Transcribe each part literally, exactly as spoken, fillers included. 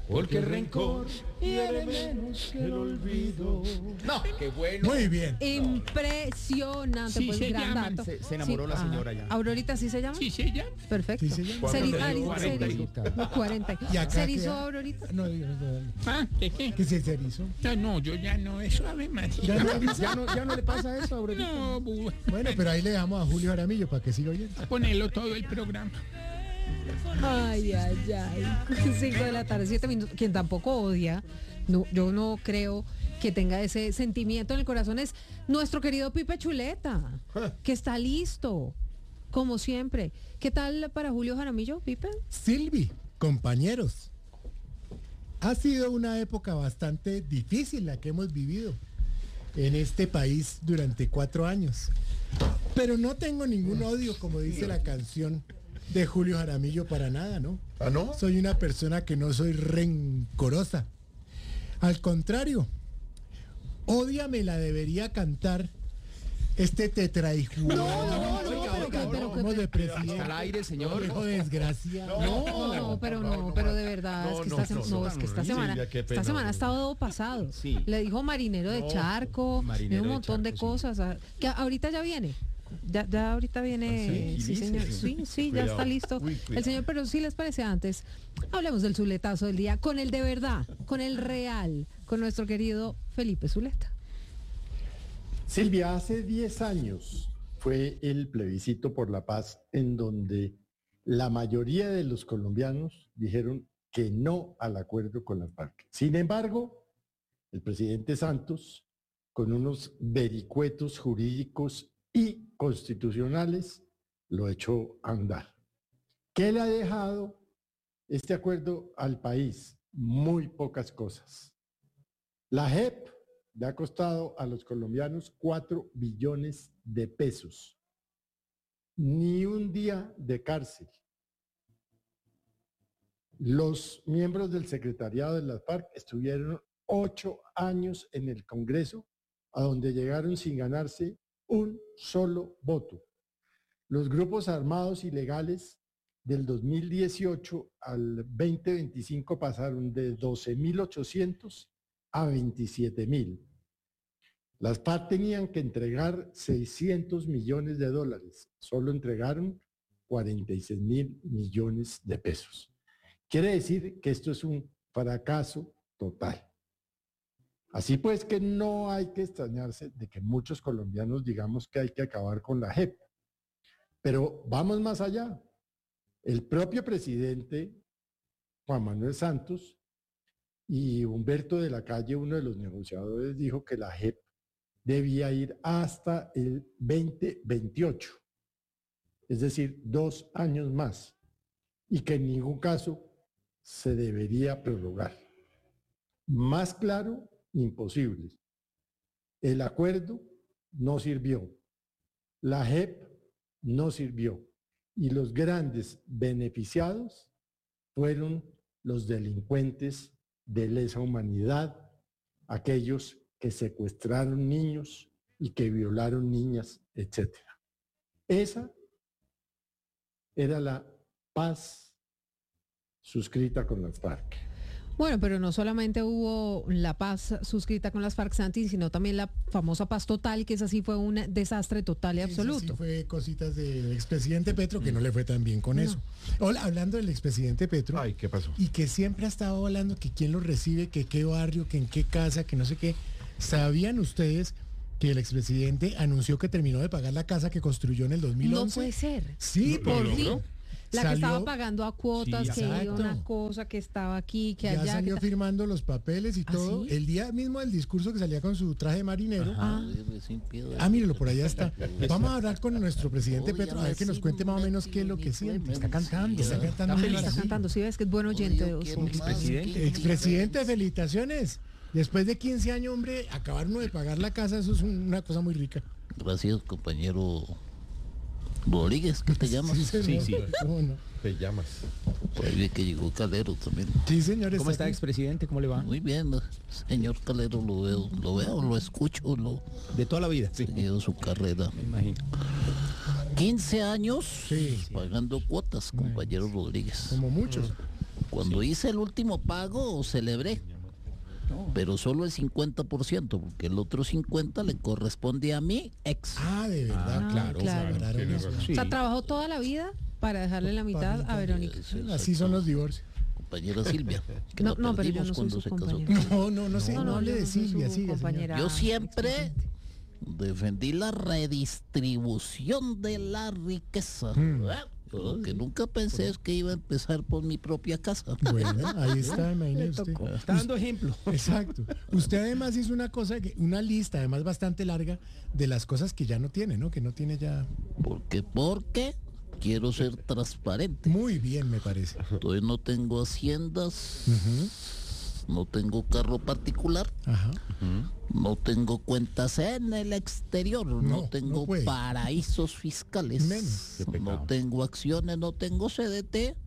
porque el rencor hiere menos que el olvido. No, qué bueno. Muy bien. Impresionante, Sí, pues se gran llaman, dato. Se, se enamoró Sí, la ah, señora ya. ¿Aurorita sí se llama? Sí, se llama. Perfecto. Sí se llama. Se eri- ¿Cuánto ah, le dio? se erizó. cuarenta. ¿Y acá ¿Se qué? erizó Aurorita? No, no, no, no. Ah, ¿de qué? ¿Qué se erizó? No, no, yo ya no, es suave, María. Ya no, ¿Ya no, ya no le pasa eso, Aurelio? No, bu- bueno, pero ahí le dejamos a Julio Jaramillo para que siga oyendo. ponelo todo el programa. Ay, ay, ay. cinco de la tarde, siete minutos. Quien tampoco odia, no, yo no creo que tenga ese sentimiento en el corazón, es nuestro querido Pipe Chuleta, que está listo, como siempre. ¿Qué tal para Julio Jaramillo, Pipe? Silvi, compañeros, ha sido una época bastante difícil la que hemos vivido en este país durante cuatro años. Pero no tengo ningún odio, como dice la canción de Julio Jaramillo, para nada, ¿no? ¿Ah, no? Soy una persona que no soy rencorosa. Al contrario, Ódiame la debería cantar este tetraijuado. No, no, no, pero que- pero que- Como de presidente. Hasta el aire, señor. Hijo desgraciado. No, no, pero no, pero de verdad, no, es que no, esta, no, sem- no, no, es que esta no, semana, Silvia, qué pena, esta semana ha no. estado pasado. Sí. Le dijo marinero de charco, Marinero un de montón de, charco, sí. cosas. ah, Que ahorita ya viene. Ya, ya ahorita viene, ¿Ah, sí? sí, ¿Y señor, dice? sí, sí, ya Cuidado. está listo. Uy, cuidado. El señor, pero sí les parece antes, hablemos del Zuletazo del día, con el de verdad, con el real, con nuestro querido Felipe Zuleta. Silvia, hace diez años fue el plebiscito por la paz en donde la mayoría de los colombianos dijeron que no al acuerdo con las FARC. Sin embargo, el presidente Santos, con unos vericuetos jurídicos y constitucionales, lo echó a andar. ¿Qué le ha dejado este acuerdo al país? Muy pocas cosas. La J E P le ha costado a los colombianos cuatro billones de pesos. Ni un día de cárcel. Los miembros del secretariado de las FARC estuvieron ocho años en el Congreso, a donde llegaron sin ganarse un solo voto. Los grupos armados ilegales del dos mil dieciocho al veinte veinticinco pasaron de doce mil ochocientos a veintisiete mil. Las FARC tenían que entregar seiscientos millones de dólares, solo entregaron cuarenta y seis mil millones de pesos. Quiere decir que esto es un fracaso total. Así pues que no hay que extrañarse de que muchos colombianos digamos que hay que acabar con la J E P. Pero vamos más allá. El propio presidente Juan Manuel Santos y Humberto de la Calle, uno de los negociadores, dijo que la J E P debía ir hasta el veinte veintiocho, es decir, dos años más, y que en ningún caso se debería prorrogar. Más claro, imposible. El acuerdo no sirvió, la J E P no sirvió, y los grandes beneficiados fueron los delincuentes de lesa humanidad, aquellos que secuestraron niños y que violaron niñas, etcétera. Esa era la paz suscrita con las FARC. Bueno, pero no solamente hubo la paz suscrita con las FARC, Santi, sino también la famosa paz total, que esa sí fue un desastre total y Sí, absoluto. sí, sí, fue cositas del expresidente Petro que no le fue tan bien con No. eso. Hola, hablando del expresidente Petro. Ay, ¿qué pasó? Y que siempre ha estado hablando que quién lo recibe, que qué barrio, que en qué casa, que no sé qué. ¿Sabían ustedes que el expresidente anunció que terminó de pagar la casa que construyó en el dos mil No once? puede ser. Sí, ¿Lo por logró? La que Salió- estaba pagando a cuotas, Sí, que iba exacto. una cosa, que estaba aquí, que ya allá. salió que ta- firmando los papeles y ¿Ah, todo. sí? El día mismo del discurso que salía con su traje de marinero. Ah. Ah, mírelo, por allá está. Vamos a hablar con nuestro presidente Petro, a ver que nos cuente más o menos qué es lo que siente. Está cantando, está cantando. Ah, una está maravilla. cantando, sí ves que es buen oyente de Oso. Expresidente. Expresidente, felicitaciones. Después de quince años, hombre, acabar uno de pagar la casa, eso es un- una cosa muy rica. Gracias, compañero Rodríguez, ¿qué te llamas? Sí, señor. Sí, sí. ¿Cómo no? Te llamas. Por ahí vi que llegó Calero también. Sí, señor. ¿Cómo está, aquí. expresidente? ¿Cómo le va? Muy bien, señor Calero, lo veo, lo veo, lo escucho, lo De toda la vida. Sí. seguido su carrera. Me imagino. quince años Sí. pagando cuotas, compañero Rodríguez. Como muchos. Cuando hice el último pago, celebré. Pero solo el cincuenta por ciento, porque el otro cincuenta por ciento le corresponde a mi ex. Ah, de verdad, Ah, claro. claro. separaron eso. O sea, trabajó toda la vida para dejarle la mitad a Verónica. Sí, Así son los divorcios. Compañera Silvia, que No, la no, pero yo perdimos no soy cuando su se casó. compañera. No, no, no sé, no, No, no, hable yo de no soy Silvia, su siga, señor. compañera. Yo siempre expresidente. defendí la redistribución de la riqueza. ¿verdad? Yo lo que nunca pensé es que iba a empezar por mi propia casa. Bueno, ahí está, imagínese usted. Está dando ejemplo. Exacto. Usted además hizo una cosa, que, una lista además bastante larga de las cosas que ya no tiene, ¿no? Que no tiene ya. Porque, porque quiero ser transparente. Muy bien, me parece. Entonces no tengo haciendas, Ujú. no tengo carro particular, Ajá. no tengo cuentas en el exterior, no, No, tengo no puede. paraísos fiscales, Menos. Qué no pecado. tengo acciones, no tengo C D T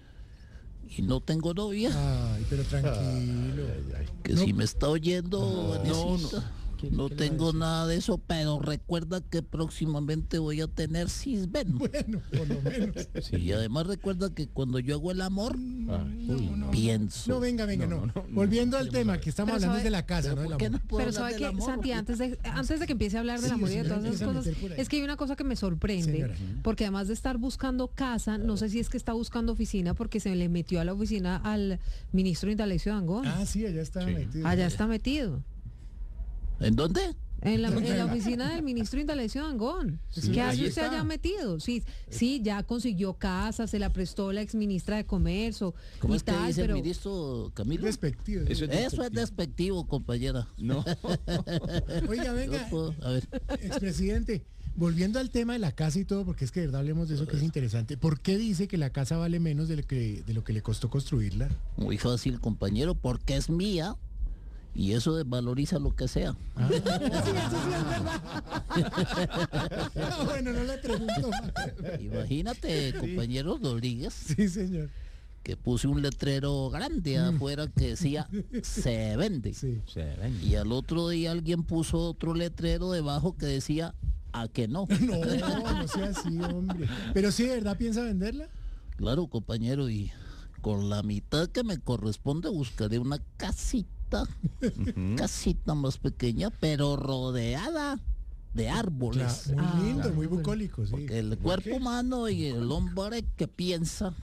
y no tengo novia. Ay, pero tranquilo. Que No. si me está oyendo, Vanesita, ¿Qué- no qué le va a tengo decir? nada de eso, pero recuerda que próximamente voy a tener Cisben. Bueno, por lo menos. Y además recuerda que cuando yo hago el amor, Ay, uy, no. pienso. No, venga, venga, no. No, no, no, no. Volviendo al tema, que estamos Pero hablando sabe- de la casa, ¿Pero ¿no? por Del qué amor. no puedo Pero hablar sabe del que, amor? Santi, antes de, antes de que empiece a hablar del Sí, amor y de señora, todas esas empieza a cosas, meter por ahí. es que hay una cosa que me sorprende, Señora. porque además de estar buscando casa, no sé si es que está buscando oficina, porque se le metió a la oficina al ministro de Indalecio Dangond. Ah, sí, allá está Sí. metido. Allá está metido. ¿En dónde? En la, en la oficina del ministro de Indalecio Dangond. Sí, ¿Qué ahí hace usted está. allá metido? Sí, sí, ya consiguió casa, se la prestó la ex ministra de Comercio ¿Cómo y es que tal, dice pero el ministro Camilo? Despectivo. Eso es Eso es despectivo, compañera. No. Oiga, Yo venga, puedo- a ver, expresidente, volviendo al tema de la casa y todo, porque es que de verdad hablemos de eso que es interesante. ¿Por qué dice que la casa vale menos de lo que, de lo que le costó construirla? muy fácil, compañero, porque es mía y eso desvaloriza lo que sea. Ah, sí, eso sí es verdad. No, bueno, no le pregunto más. Imagínate, compañero Rodríguez, Sí, señor. que puse un letrero grande afuera que decía se vende. Sí. Se ven. Y al otro día alguien puso otro letrero debajo que decía a que no. No, no sea así, hombre. Pero sí, ¿de verdad piensa venderla? Claro, compañero, y con la mitad que me corresponde buscaré una casita, casita más pequeña, pero rodeada de árboles. Claro, muy Ah, lindo, claro, muy bueno. bucólico, sí. Porque el ¿Por cuerpo qué? humano y el hombre que piensa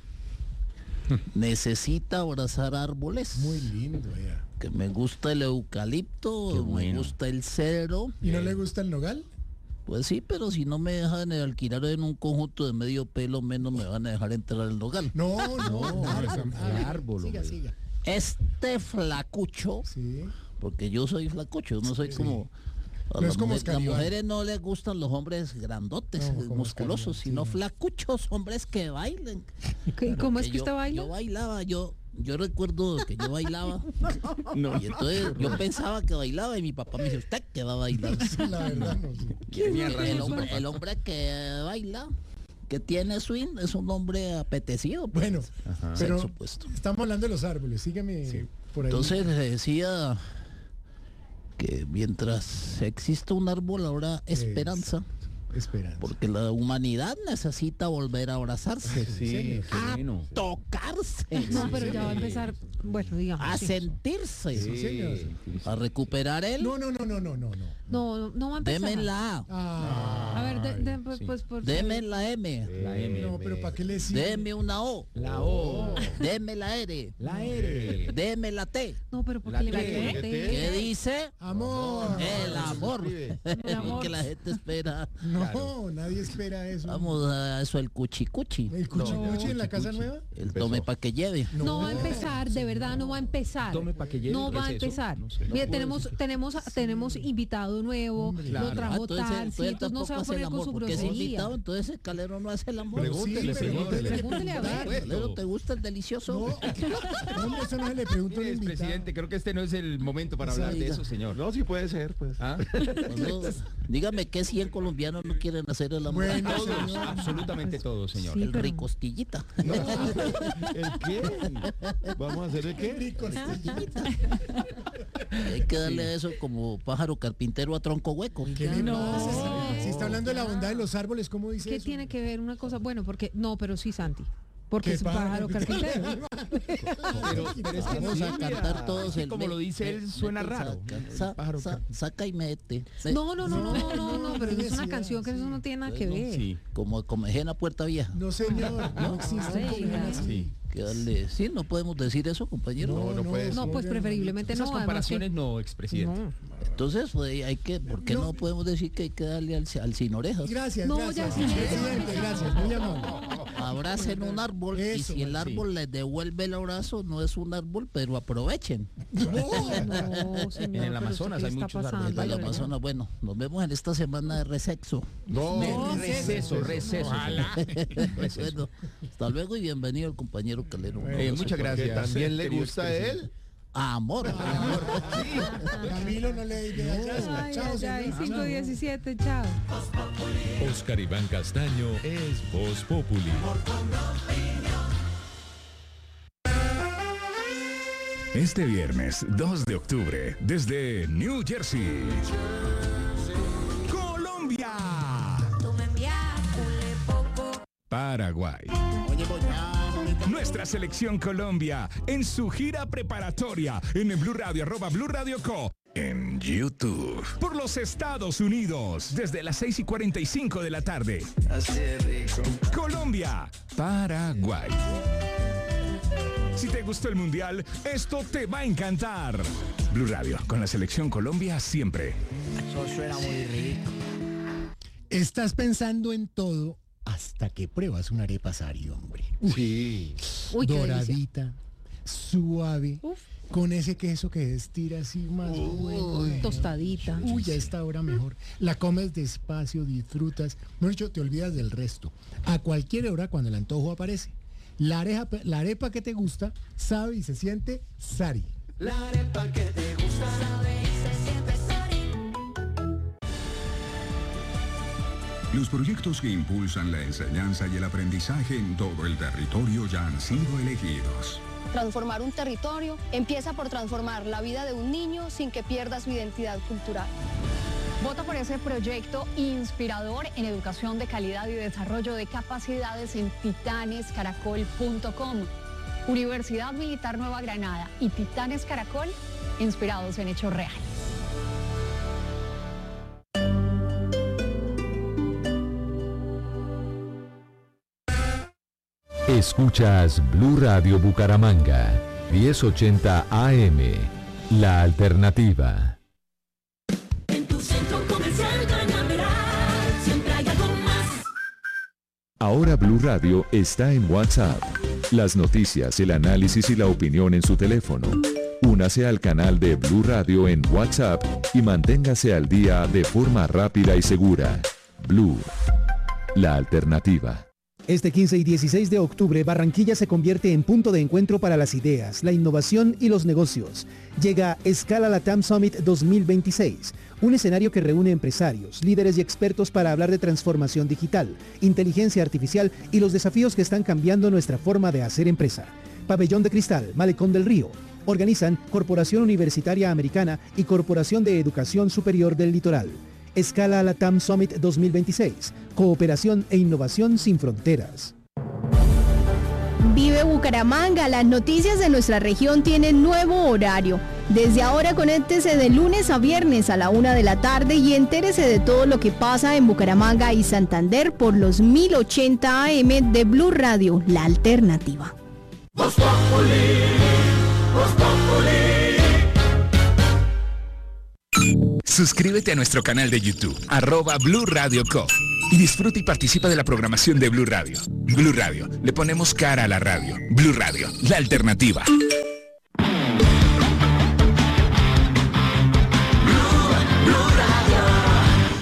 necesita abrazar árboles. Muy lindo, ya. Que me gusta el eucalipto, Qué me bueno. gusta el cedro. ¿Y no le gusta el nogal? Pues sí, pero si no me dejan alquilar en un conjunto de medio pelo, menos me van a dejar entrar al local. No, no, No, árbol, es un árbol. árbol, Siga, hombre. siga. Este flacucho, Sí. porque yo soy flacucho, yo no soy Sí. como... A No las es como mujer- las Oscar Iván. mujeres no les gustan los hombres grandotes, No, como musculosos, Oscar Iván, sino sí. flacuchos, hombres que bailen. ¿Qué- ¿Cómo es que yo, usted baila? Yo bailaba, yo, yo recuerdo que yo bailaba. No. Y entonces yo pensaba que bailaba y mi papá me dice, ¿usted qué va a bailar? Sí, la verdad, no. Sí. Tenía el, razón. hombre, el hombre que baila, que tiene swing, es un hombre apetecido. pues. Bueno, Ajá. pero Sexo opuesto. estamos hablando de los árboles. Sígueme por ahí. Entonces le decía que mientras exista un árbol habrá esperanza, Esperanza. porque la humanidad necesita volver a abrazarse, Sí, qué a bueno. tocarse, No, pero ya va a empezar, bueno, digamos. a sí. sentirse, Sí, señor. a recuperar el No, no, no, no, no, no, no. No, no va a empezar. deme la A, Ah, A ver, de- de- pues, sí. pues, por deme la M, La M. no, pero ¿para qué le sirve? deme una O, La O. deme la R, La R. deme la T. No, pero ¿por La qué le T, mete la T? T. ¿Qué dice? Amor. El amor. El amor. Que la gente espera. No, nadie espera eso. Vamos a eso, el cuchi cuchi. ¿El cuchicuchi en la casa cuchicuchi. nueva? El tome para que lleve. No va a empezar, de verdad no va a empezar. Tome pa' que lleve, No va a ¿es eso? empezar. No sé. Mire, No tenemos, tenemos, tenemos invitado nuevo, Claro. lo trajo entonces, tal, sí, entonces entonces no se va a tampoco hace el poner con amor, su porque es grosería. invitado, entonces el calero no hace el amor. Pregúntele, Sí, señor. pregúntele. Pregúntele a ver. Calero, ¿te gusta el delicioso? No, hombre, eso no se le pregunta a un Mire, invitado. presidente, creo que este no es el momento para hablar de Oiga. eso, señor. No, sí puede ser, pues. ¿Ah? No, dígame que cien colombianos no quieren hacer el amor. Bueno, Todos, señor. absolutamente todos, señor. Sí, el pero- ricostillita. No, ¿el qué? ¿Vamos a hacer el qué? Rico. Hay que darle a eso como pájaro carpintero a tronco hueco. ¿Qué le No. pasa? Si está hablando de la bondad de los árboles, ¿cómo dice ¿Qué eso? tiene que ver una cosa? Bueno, porque no, pero sí, Santi. Porque ¿Qué es un pájaro pájaro? carpintero. Pero, pero es que Vamos a sí, cantar mira, todos así el como me- lo dice me- él, suena mete, raro. saca, El sa- pájaro sa- car- saca y mete. Sí, No, no, no, no, no, no, no, pero no es una Necesidad, canción que eso no tiene nada que ver. Sí, Como comejena puerta vieja. No, señor, no existe un Oiga. comején así. sí. Que darle- Sí, no podemos decir eso, compañero. No, no no, puede No, ser. pues preferiblemente Esas no. además que- comparaciones no, expresidente. No. Entonces, pues hay que, ¿por qué no, No. podemos decir que hay que darle al, al sin orejas? Gracias, No, gracias. ya sí. Presidente, gracias, muy amable. Abracen un árbol y Eso, si el sí. árbol les devuelve el abrazo, no es un árbol, pero aprovechen. No, señor. En el pero Amazonas ¿qué hay está muchos árboles. pasando, En el Lorena? Amazonas, bueno, nos vemos en esta semana de resexo. No, Receso, receso. Bueno, hasta luego y bienvenido al compañero Calero. Eh, muchas que gracias. también le querido gusta a expresidente. él. Amor. Camilo, no le dé ideas. Ay, Chao, ay, ay, señor. cinco diecisiete, chao. Oscar Iván Castaño es Voz Populi. Este viernes dos de octubre, desde New Jersey, Colombia, Paraguay. Nuestra selección Colombia en su gira preparatoria en el Blue Radio, arroba Blue Radio Co. En YouTube. Por los Estados Unidos, desde las seis y cuarenta y cinco de la tarde. Colombia, Paraguay. Si te gustó el Mundial, esto te va a encantar. Blue Radio, con la selección Colombia siempre. Estás pensando en todo hasta que pruebas una arepa Sari, hombre. Sí. Uy, qué delicia. Doradita, suave, Uf. con ese queso que estira así más bueno. Tostadita. Uy, a esta hora mejor. La comes despacio, disfrutas. Mejor dicho, te olvidas del resto. A cualquier hora cuando el antojo aparece. La arepa, la arepa que te gusta sabe y se siente Sari. Los proyectos que impulsan la enseñanza y el aprendizaje en todo el territorio ya han sido elegidos. Transformar un territorio empieza por transformar la vida de un niño sin que pierda su identidad cultural. Vota por ese proyecto inspirador en educación de calidad y desarrollo de capacidades en titanes caracol punto com. Universidad Militar Nueva Granada y Titanes Caracol, inspirados en hechos reales. Escuchas Blue Radio Bucaramanga, diez ochenta A M, La Alternativa. En tu centro comercial Ganaderal, siempre hay algo más. Ahora Blue Radio está en WhatsApp. Las noticias, el análisis y la opinión en su teléfono. Únase al canal de Blue Radio en WhatsApp y manténgase al día de forma rápida y segura. Blue, la alternativa. Este quince y dieciséis de octubre, Barranquilla se convierte en punto de encuentro para las ideas, la innovación y los negocios. Llega Escala Latam Summit dos mil veintiséis, un escenario que reúne empresarios, líderes y expertos para hablar de transformación digital, inteligencia artificial y los desafíos que están cambiando nuestra forma de hacer empresa. Pabellón de Cristal, Malecón del Río. Organizan Corporación Universitaria Americana y Corporación de Educación Superior del Litoral. Escala Latam Summit dos mil veintiséis. Cooperación e innovación sin fronteras. Vive Bucaramanga, las noticias de nuestra región tienen nuevo horario. Desde ahora conéctese de lunes a viernes a la una de la tarde y entérese de todo lo que pasa en Bucaramanga y Santander por los mil ochenta A M de Blue Radio, la alternativa. Voz Populi, Voz Populi. Suscríbete a nuestro canal de YouTube, arroba Blue Radio Co. Y disfruta y participa de la programación de Blue Radio. Blue Radio, le ponemos cara a la radio. Blue Radio, la alternativa.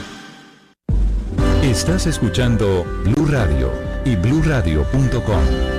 Estás escuchando Blue Radio y blue radio punto com.